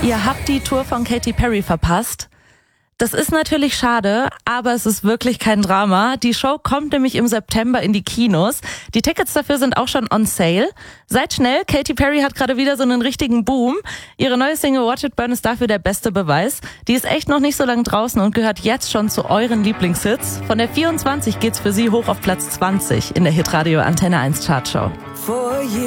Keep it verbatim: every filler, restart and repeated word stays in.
Ihr habt die Tour von Katy Perry verpasst. Das ist natürlich schade, aber es ist wirklich kein Drama. Die Show kommt nämlich im September in die Kinos. Die Tickets dafür sind auch schon on sale. Seid schnell, Katy Perry hat gerade wieder so einen richtigen Boom. Ihre neue Single Watch It Burn ist dafür der beste Beweis. Die ist echt noch nicht so lange draußen und gehört jetzt schon zu euren Lieblingshits. Von der vierundzwanzig geht's für sie hoch auf Platz zwanzig in der Hitradio Antenne eins Chartshow.